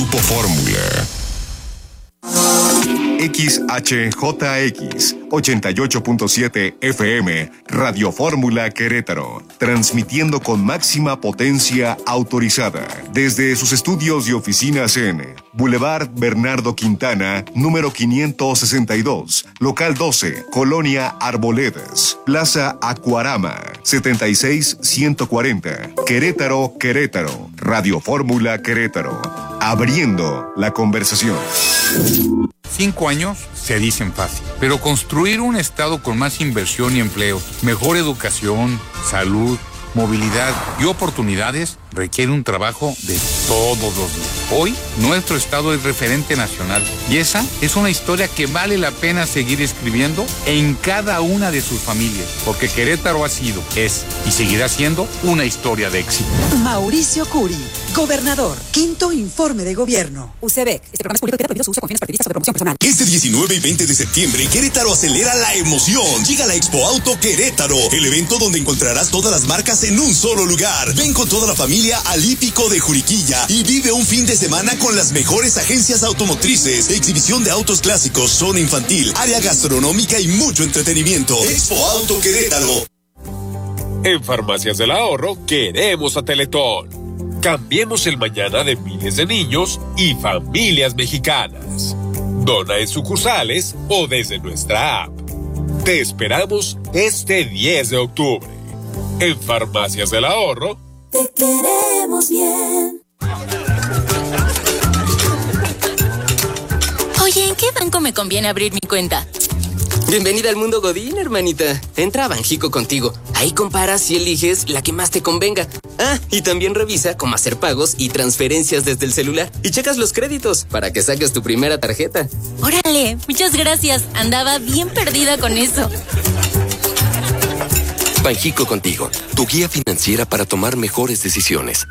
Grupo Fórmula. XHJX 88.7 FM, Radio Fórmula Querétaro, transmitiendo con máxima potencia autorizada desde sus estudios y oficinas en Boulevard Bernardo Quintana, número 562, local 12, Colonia Arboledas, Plaza Acuarama, 76140, Querétaro, Querétaro, Radio Fórmula Querétaro, abriendo la conversación. 5 años se dicen fácil, pero construir un estado con más inversión y empleo, mejor educación, salud, movilidad y oportunidades requiere un trabajo de todos los días. Hoy, nuestro estado es referente nacional y esa es una historia que vale la pena seguir escribiendo en cada una de sus familias, porque Querétaro ha sido, es y seguirá siendo una historia de éxito. Mauricio Curi, gobernador, quinto informe de gobierno. UCEBEC, este programa es público y queda prohibido su uso con fines partidistas o de promoción personal. Este 19 y 20 de septiembre, Querétaro acelera la emoción. Llega la Expo Auto Querétaro, el evento donde encontrarás todas las marcas en un solo lugar. Ven con toda la familia al Hípico de Juriquilla y vive un fin de semana con las mejores agencias automotrices, exhibición de autos clásicos, zona infantil, área gastronómica y mucho entretenimiento. Expo Auto Querétaro. En Farmacias del Ahorro queremos a Teletón. Cambiemos el mañana de miles de niños y familias mexicanas. Dona en sucursales o desde nuestra app. Te esperamos este 10 de octubre. En Farmacias del Ahorro te queremos bien. Oye, ¿en qué banco me conviene abrir mi cuenta? Bienvenida al mundo Godín, hermanita. Entra a Banjico Contigo. Ahí comparas y eliges la que más te convenga. Ah, y también revisa cómo hacer pagos y transferencias desde el celular. Y checas los créditos para que saques tu primera tarjeta. ¡Órale! Muchas gracias. Andaba bien perdida con eso. Banjico Contigo, tu guía financiera para tomar mejores decisiones.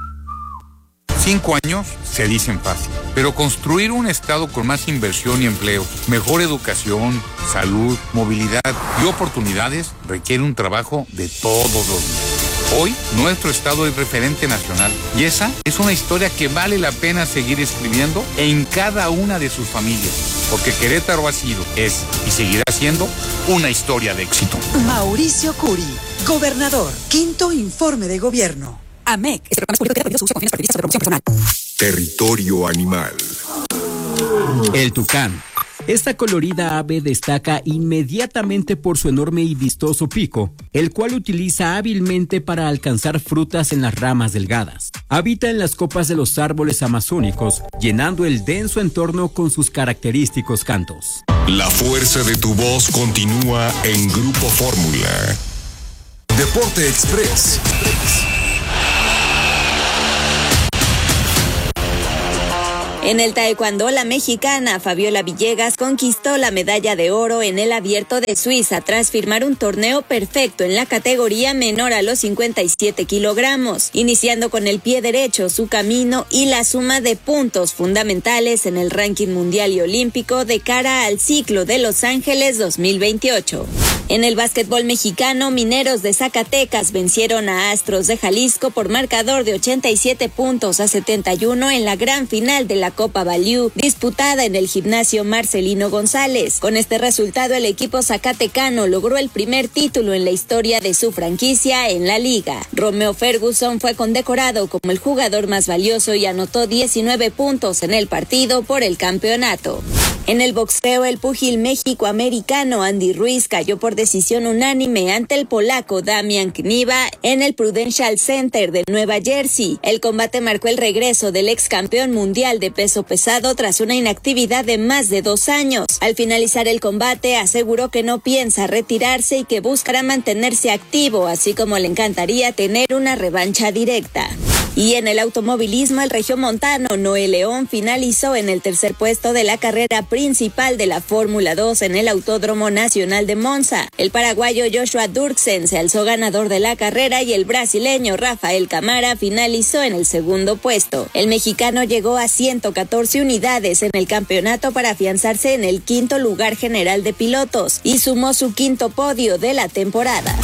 5 años se dicen fácil, pero construir un estado con más inversión y empleo, mejor educación, salud, movilidad y oportunidades requiere un trabajo de todos los días. Hoy, nuestro estado es referente nacional y esa es una historia que vale la pena seguir escribiendo en cada una de sus familias, porque Querétaro ha sido, es y seguirá siendo una historia de éxito. Mauricio Curi, gobernador, quinto informe de gobierno. AMEC, este programa es público y queda prohibido su uso con fines partidistas o de promoción personal. Territorio animal. El tucán. Esta colorida ave destaca inmediatamente por su enorme y vistoso pico, el cual utiliza hábilmente para alcanzar frutas en las ramas delgadas. Habita en las copas de los árboles amazónicos, llenando el denso entorno con sus característicos cantos. La fuerza de tu voz continúa en Grupo Fórmula. Deporte Express. En el taekwondo, la mexicana Fabiola Villegas conquistó la medalla de oro en el Abierto de Suiza tras firmar un torneo perfecto en la categoría menor a los 57 kilogramos, iniciando con el pie derecho su camino y la suma de puntos fundamentales en el ranking mundial y olímpico de cara al ciclo de Los Ángeles 2028. En el básquetbol mexicano, Mineros de Zacatecas vencieron a Astros de Jalisco por marcador de 87-71 en la gran final de la Copa Valiú, disputada en el gimnasio Marcelino González. Con este resultado, el equipo zacatecano logró el primer título en la historia de su franquicia en la liga. Romeo Ferguson fue condecorado como el jugador más valioso y anotó 19 puntos en el partido por el campeonato. En el boxeo, el púgil méxico-americano Andy Ruiz cayó por decisión unánime ante el polaco Damian Kniba en el Prudential Center de Nueva Jersey. El combate marcó el regreso del ex campeón mundial de peso pesado tras una inactividad de más de 2 años. Al finalizar el combate, aseguró que no piensa retirarse y que buscará mantenerse activo, así como le encantaría tener una revancha directa. Y en el automovilismo, el regiomontano Noé León finalizó en el tercer puesto de la carrera principal de la Fórmula 2 en el Autódromo Nacional de Monza. El paraguayo Joshua Durksen se alzó ganador de la carrera y el brasileño Rafael Camara finalizó en el segundo puesto. El mexicano llegó a 114 unidades en el campeonato para afianzarse en el quinto lugar general de pilotos y sumó su quinto podio de la temporada.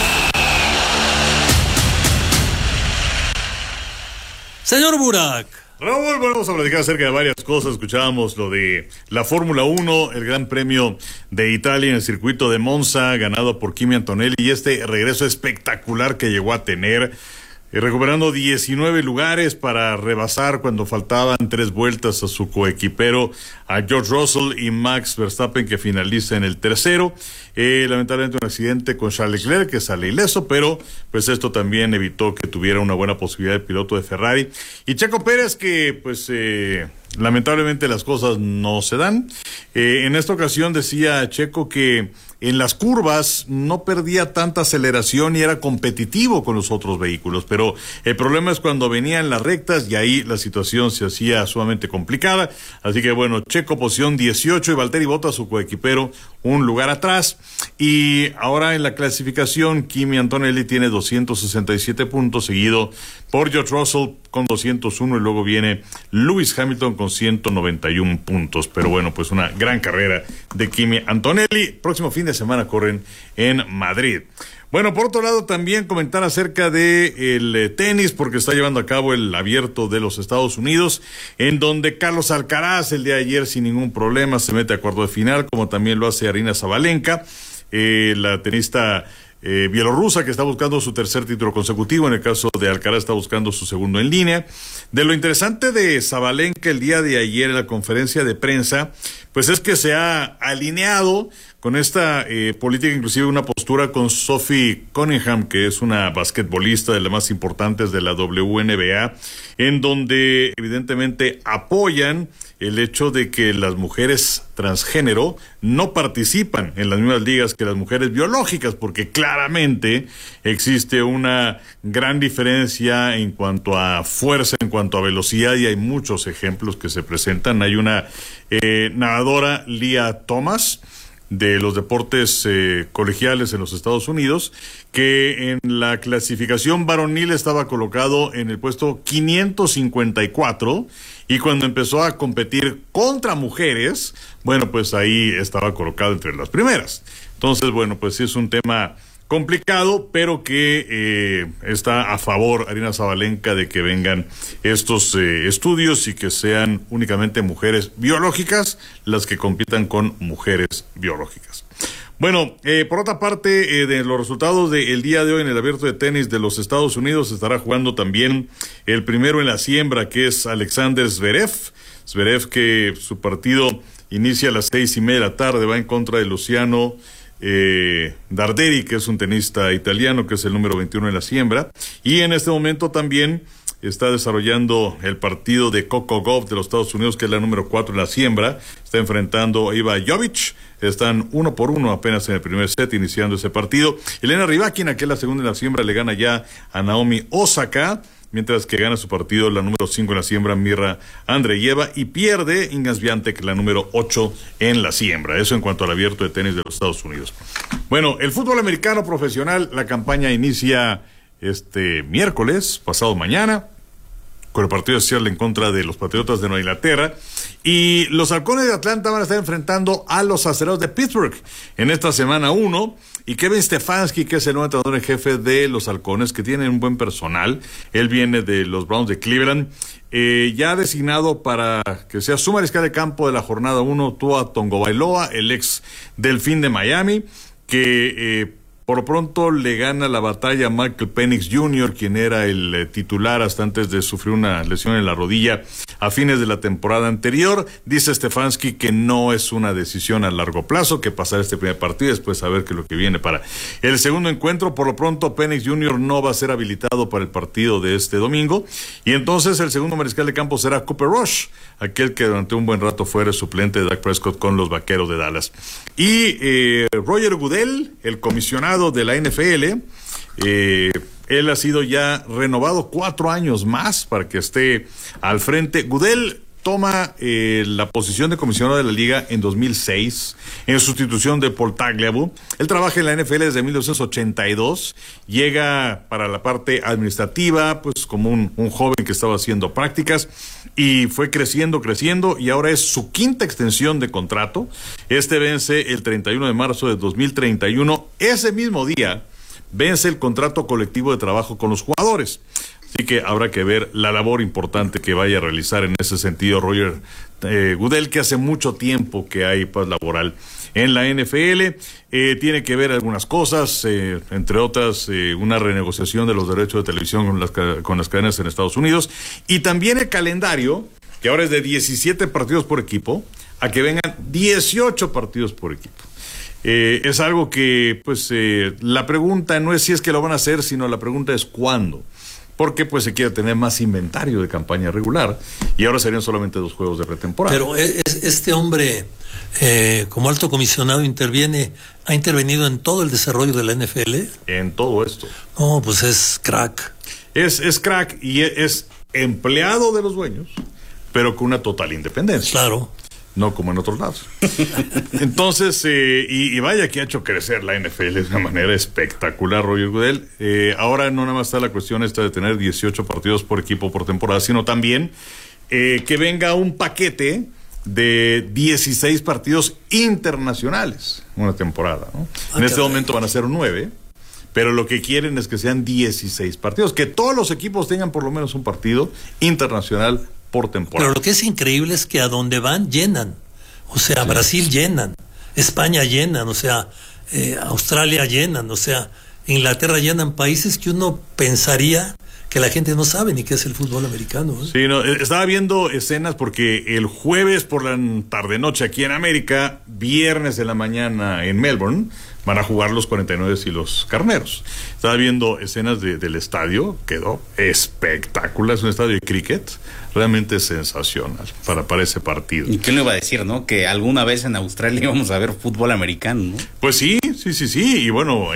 Señor Burak, Raúl, bueno, vamos a platicar acerca de varias cosas. Escuchábamos lo de la Fórmula 1, el Gran Premio de Italia en el circuito de Monza, ganado por Kimi Antonelli, y este regreso espectacular que llegó a tener, recuperando 19 lugares para rebasar cuando faltaban 3 vueltas a su coequipero, a George Russell y Max Verstappen, que finaliza en el tercero. Lamentablemente un accidente con Charles Leclerc, que sale ileso, pero pues esto también evitó que tuviera una buena posibilidad el piloto de Ferrari. Y Checo Pérez, que pues lamentablemente las cosas no se dan. En esta ocasión decía Checo que en las curvas no perdía tanta aceleración y era competitivo con los otros vehículos, pero el problema es cuando venían las rectas y ahí la situación se hacía sumamente complicada. Así que bueno, Checo posición 18 y Valtteri Bottas, su coequipero, un lugar atrás. Y ahora en la clasificación, Kimi Antonelli tiene 267 puntos, seguido por George Russell con 201, y luego viene Lewis Hamilton con 191 puntos. Pero bueno, pues una gran carrera de Kimi Antonelli. Próximo fin de semana corren en Madrid. Bueno, por otro lado, también comentar acerca de el tenis, porque está llevando a cabo el Abierto de los Estados Unidos, en donde Carlos Alcaraz el día de ayer sin ningún problema se mete a cuarto de final, como también lo hace Aryna Sabalenka, la tenista bielorrusa, que está buscando su tercer título consecutivo. En el caso de Alcaraz está buscando su segundo en línea. De lo interesante de Sabalenka el día de ayer en la conferencia de prensa, pues es que se ha alineado con esta política, inclusive una postura con Sophie Cunningham, que es una basquetbolista de las más importantes de la WNBA, en donde evidentemente apoyan el hecho de que las mujeres transgénero no participan en las mismas ligas que las mujeres biológicas, porque claramente existe una gran diferencia en cuanto a fuerza, en cuanto a velocidad, y hay muchos ejemplos que se presentan. Hay una nadadora, Lia Thomas, de los deportes colegiales en los Estados Unidos, que en la clasificación varonil estaba colocado en el puesto 554, y cuando empezó a competir contra mujeres, bueno, pues ahí estaba colocado entre las primeras. Entonces, bueno, pues sí es un tema complicado, pero que está a favor Aryna Sabalenka de que vengan estos estudios y que sean únicamente mujeres biológicas las que compitan con mujeres biológicas. Bueno, por otra parte, de los resultados del día de hoy en el Abierto de Tenis de los Estados Unidos, estará jugando también el primero en la siembra, que es Alexander Zverev. Zverev, que su partido inicia a las 6:30 de la tarde, va en contra de Luciano Darderi, que es un tenista italiano, que es el número 21 en la siembra. Y en este momento también está desarrollando el partido de Coco Gauff de los Estados Unidos, que es la número 4 en la siembra. Está enfrentando a Iva Jovic. Están 1-1 apenas en el primer set, iniciando ese partido. Elena Rybakina, que es la segunda en la siembra, le gana ya a Naomi Osaka, mientras que gana su partido la número 5 en la siembra, Mirra Andreeva, y pierde Iga Swiatek, la número 8 en la siembra. Eso en cuanto al Abierto de Tenis de los Estados Unidos. Bueno, el fútbol americano profesional, la campaña inicia este miércoles, pasado mañana, con el partido de Seattle en contra de los Patriotas de Nueva Inglaterra, y los Halcones de Atlanta van a estar enfrentando a los Acereros de Pittsburgh en esta semana 1, y Kevin Stefanski, que es el nuevo entrenador en jefe de los Halcones, que tiene un buen personal, él viene de los Browns de Cleveland, ya ha designado para que sea su mariscal de campo de la jornada 1, Tua Tagovailoa, el ex Delfín de Miami, que por lo pronto le gana la batalla a Michael Penix Jr., quien era el titular hasta antes de sufrir una lesión en la rodilla a fines de la temporada anterior. Dice Stefanski que no es una decisión a largo plazo, que pasar este primer partido y después saber qué es lo que viene para el segundo encuentro. Por lo pronto, Penix Jr. no va a ser habilitado para el partido de este domingo, y entonces el segundo mariscal de campo será Cooper Rush, aquel que durante un buen rato fue el suplente de Dak Prescott con los Vaqueros de Dallas. Y Roger Goodell, el comisionado de la NFL, él ha sido ya renovado 4 años más para que esté al frente. Goodell toma la posición de comisionado de la liga en 2006 en sustitución de Paul Tagliabue. Él trabaja en la NFL desde 1982, llega para la parte administrativa pues como un joven que estaba haciendo prácticas, y fue creciendo y ahora es su 5ª extensión de contrato. Este vence el 31 de marzo de 2031. Ese mismo día vence el contrato colectivo de trabajo con los jugadores. Así que habrá que ver la labor importante que vaya a realizar en ese sentido Roger Goodell, que hace mucho tiempo que hay paz laboral en la NFL. Tiene que ver algunas cosas, entre otras una renegociación de los derechos de televisión con las cadenas en Estados Unidos, y también el calendario, que ahora es de 17 partidos por equipo, a que vengan 18 partidos por equipo. Es algo que, pues, la pregunta no es si es que lo van a hacer, sino la pregunta es cuándo. Porque pues se quiere tener más inventario de campaña regular, y ahora serían solamente 2 juegos de pretemporada. Pero este hombre, como alto comisionado, ha intervenido en todo el desarrollo de la NFL. En todo esto. No, pues es crack. Es crack y es empleado de los dueños, pero con una total independencia. Claro. No como en otros lados. Entonces, y vaya que ha hecho crecer la NFL de una manera espectacular, Roger Goodell. Ahora no nada más está la cuestión esta de tener 18 partidos por equipo por temporada, sino también que venga un paquete de 16 partidos internacionales una temporada, ¿no? En este momento van a ser 9, pero lo que quieren es que sean 16 partidos, que todos los equipos tengan por lo menos un partido internacional por temporada. Pero lo que es increíble es que a donde van llenan. O sea, sí. Brasil llenan, España llenan, o sea, Australia llenan, o sea, Inglaterra llenan, países que uno pensaría que la gente no sabe ni qué es el fútbol americano, ¿eh? Sí, no, estaba viendo escenas porque el jueves por la tarde-noche aquí en América, viernes en la mañana en Melbourne, van a jugar los 49 y los Carneros. Estaba viendo escenas del estadio, quedó espectacular, es un estadio de cricket, realmente sensacional para ese partido. ¿Y quién le iba a decir, no? Que alguna vez en Australia íbamos a ver fútbol americano, ¿no? Pues sí, y bueno,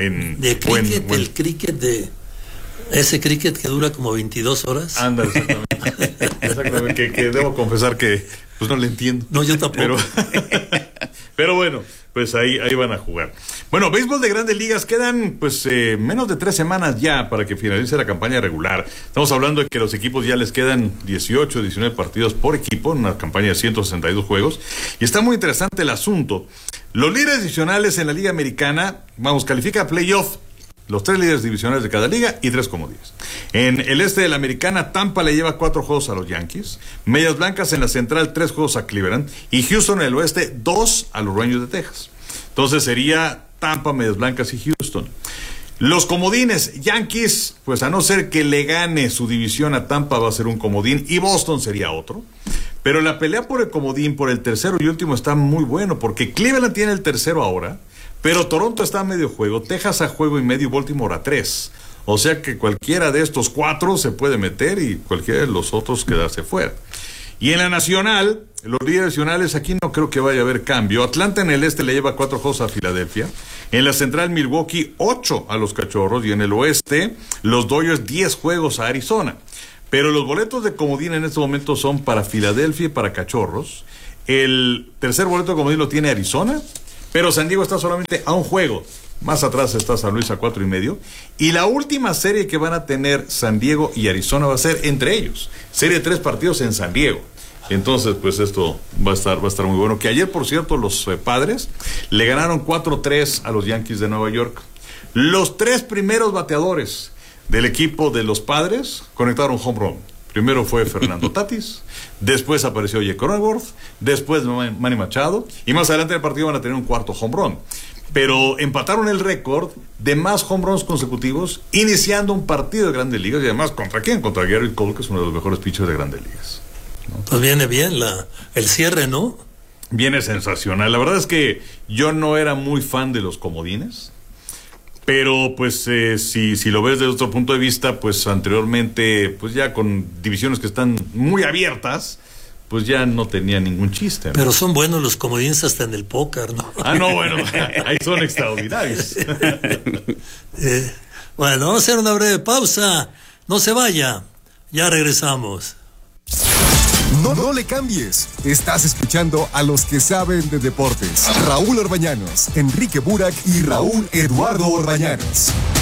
el cricket de... Ese cricket que dura como 22 horas. Anda, exactamente. que debo confesar que pues no le entiendo. No, yo tampoco. Pero bueno, pues ahí van a jugar. Bueno, béisbol de Grandes Ligas, quedan pues menos de 3 semanas ya para que finalice la campaña regular. Estamos hablando de que los equipos ya les quedan 18, 19 partidos por equipo, en una campaña de 162 juegos. Y está muy interesante el asunto. Los líderes divisionales en la Liga Americana, califica a playoff. Los 3 líderes divisionales de cada liga y 3 comodines. En el este de la Americana, Tampa le lleva 4 juegos a los Yankees. Medias Blancas en la Central, 3 juegos a Cleveland. Y Houston en el oeste, 2 a los Rangers de Texas. Entonces sería Tampa, Medias Blancas y Houston. Los comodines, Yankees, pues a no ser que le gane su división a Tampa, va a ser un comodín. Y Boston sería otro. Pero la pelea por el comodín, por el tercero y último, está muy bueno. Porque Cleveland tiene el tercero ahora. Pero Toronto está a medio juego, Texas a juego y medio y Baltimore a 3. O sea que cualquiera de estos 4 se puede meter y cualquiera de los otros quedarse fuera. Y en la nacional, los líderes nacionales, aquí no creo que vaya a haber cambio. Atlanta en el este le lleva 4 juegos a Filadelfia. En la central, Milwaukee 8 a los Cachorros. Y en el oeste, los Dodgers 10 juegos a Arizona. Pero los boletos de comodín en este momento son para Filadelfia y para Cachorros. El tercer boleto de comodín lo tiene Arizona. Pero San Diego está solamente a un juego. Más atrás está San Luis a 4.5. Y la última serie que van a tener San Diego y Arizona va a ser entre ellos. Serie de 3 partidos en San Diego. Entonces, pues esto va a estar muy bueno. Que ayer, por cierto, los Padres le ganaron 4-3 a los Yankees de Nueva York. Los 3 primeros bateadores del equipo de los Padres conectaron home run. Primero fue Fernando Tatis, después apareció Jake Cronenworth, después Manny Machado, y más adelante en el partido van a tener un cuarto home run. Pero empataron el récord de más home runs consecutivos, iniciando un partido de Grandes Ligas, y además, ¿contra quién? Contra Garrett Cole, que es uno de los mejores pitchers de Grandes Ligas, ¿no? Pues viene bien el cierre, ¿no? Viene sensacional. La verdad es que yo no era muy fan de los comodines. Pero pues si lo ves desde otro punto de vista, pues anteriormente, pues ya con divisiones que están muy abiertas, pues ya no tenía ningún chiste, ¿no? Pero son buenos los comodines hasta en el póker, ¿no? No, bueno, ahí son extraordinarios. Bueno, vamos a hacer una breve pausa. No se vaya, ya regresamos. No le cambies. Estás escuchando a los que saben de deportes. Raúl Orbañanos, Enrique Burak y Raúl Eduardo Orbañanos.